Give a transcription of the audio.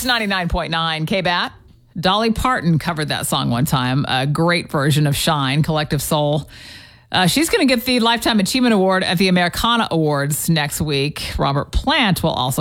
It's 99.9 K-BAT. Dolly Parton covered that song one time. A great version of Shine, Collective Soul. She's going to get the Lifetime Achievement Award at the Americana Awards next week. Robert Plant will also